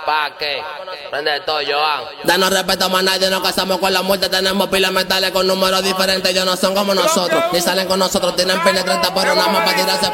¿Pa' qué? Prende todo, Joan. No respetamos a nadie, nos casamos con la muerte. Tenemos pilas metales con números diferentes. Ellos no son como nosotros, ni salen con nosotros. Tienen pene 30 pero nada más para tirarse